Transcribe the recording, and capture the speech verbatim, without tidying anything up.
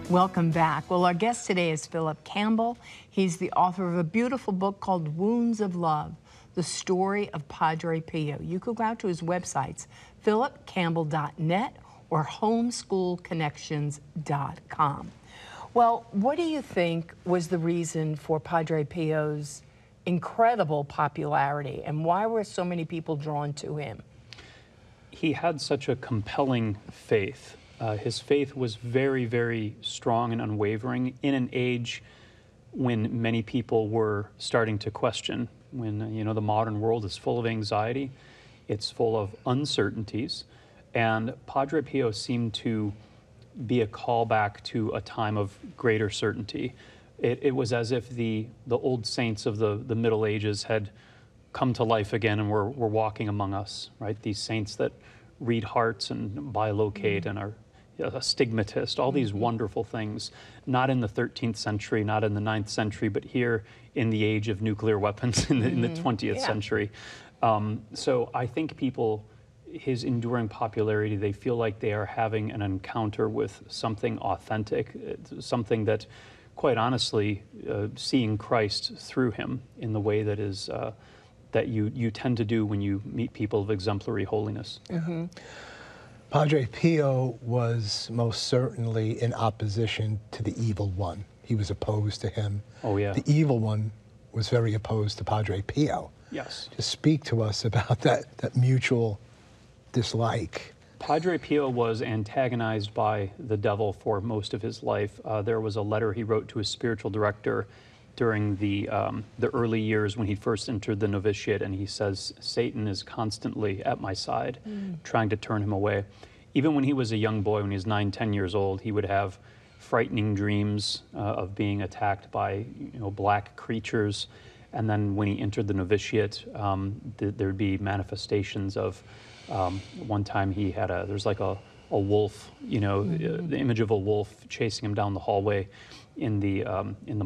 Welcome back. Well, our guest today is Philip Campbell. He's the author of a beautiful book called Wounds of Love, the story of Padre Pio. You could go out to his websites, philip campbell dot net or homeschool connections dot com. Well, what do you think was the reason for Padre Pio's incredible popularity, and why were so many people drawn to him? He had such a compelling faith. Uh, his faith was very, very strong and unwavering in an age when many people were starting to question, when, uh, you know, the modern world is full of anxiety, it's full of uncertainties, and Padre Pio seemed to be a callback to a time of greater certainty. It, it was as if the, the old saints of the, the Middle Ages had come to life again and were, were walking among us, right? These saints that read hearts and bilocate mm-hmm. and are a stigmatist, all mm-hmm. these wonderful things, not in the thirteenth century, not in the ninth century, but here in the age of nuclear weapons in the, mm-hmm. in the twentieth yeah. century. Um, so I think people, his enduring popularity, they feel like they are having an encounter with something authentic, something that, quite honestly, uh, seeing Christ through him in the way that is uh, that you, you tend to do when you meet people of exemplary holiness. Mm-hmm. Padre Pio was most certainly in opposition to the evil one. He was opposed to him. Oh, yeah. The evil one was very opposed to Padre Pio. Yes. Just speak to us about that, that mutual dislike. Padre Pio was antagonized by the devil for most of his life. Uh, there was a letter he wrote to his spiritual director during the, um, the early years when he first entered the novitiate, and he says, Satan is constantly at my side, mm. trying to turn him away. Even when he was a young boy, when he was nine, ten years old, he would have frightening dreams uh, of being attacked by you know, black creatures. And then when he entered the novitiate, um, th there'd be manifestations of, um, one time he had a, there's like a, a wolf, you know, mm-hmm. uh, the image of a wolf chasing him down the hallway in the, um, in the